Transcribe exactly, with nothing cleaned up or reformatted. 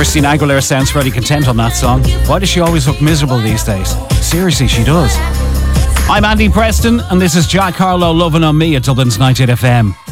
Christina Aguilera sounds fairly content on that song. Why does she always look miserable these days? Seriously, she does. I'm Andy Preston, and this is Jack Harlow, Lovin' on Me at Dublin's ninety-eight F M.